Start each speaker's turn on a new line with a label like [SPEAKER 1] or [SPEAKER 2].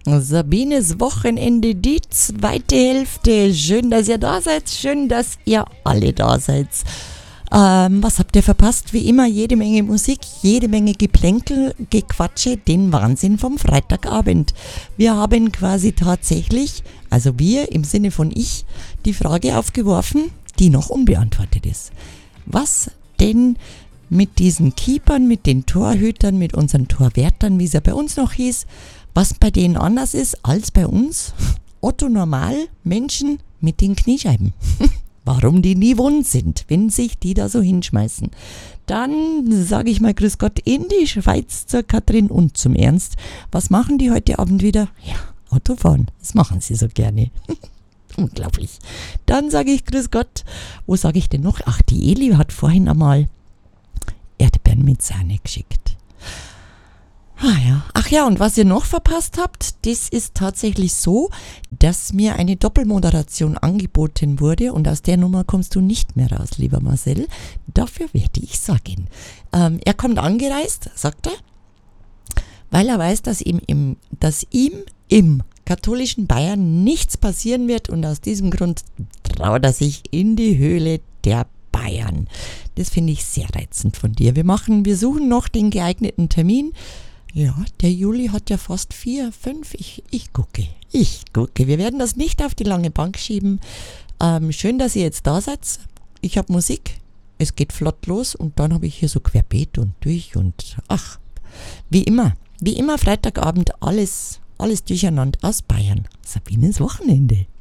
[SPEAKER 1] Sabines Wochenende, die zweite Hälfte. Schön, dass ihr da seid. Schön, dass ihr alle da seid. Was habt ihr verpasst? Wie immer jede Menge Musik, jede Menge Geplänkel, Gequatsche, den Wahnsinn vom Freitagabend. Wir haben quasi tatsächlich, also wir im Sinne von ich, die Frage aufgeworfen, die noch unbeantwortet ist. Was denn mit diesen Keepern, mit den Torhütern, mit unseren Torwärtern, wie es ja bei uns noch hieß, was bei denen anders ist als bei uns, Otto Normal Menschen mit den Kniescheiben. Warum die nie wund sind, wenn sich die da so hinschmeißen. Dann sage ich mal Grüß Gott in die Schweiz zur Katrin und zum Ernst. Was machen die heute Abend wieder? Ja, Autofahren. Das machen sie so gerne. Unglaublich. Dann sage ich Grüß Gott. Wo sage ich denn noch? Ach, die Eli hat vorhin einmal Erdbeeren mit Sahne geschickt. Ach ja, und was ihr noch verpasst habt, das ist tatsächlich so, dass mir eine Doppelmoderation angeboten wurde und aus der Nummer kommst du nicht mehr raus, lieber Marcel. Dafür werde ich sagen. Er kommt angereist, sagt er, weil er weiß, dass ihm im katholischen Bayern nichts passieren wird und aus diesem Grund traut er sich in die Höhle der Bayern. Das finde ich sehr reizend von dir. Wir suchen noch den geeigneten Termin. Ja, der Juli hat ja fast 4, 5. Ich gucke. Wir werden das nicht auf die lange Bank schieben. Schön, dass ihr jetzt da seid. Ich habe Musik. Es geht flott los und dann habe ich hier so querbeet und durch und ach, wie immer Freitagabend alles durcheinander aus Bayern. Sabines Wochenende.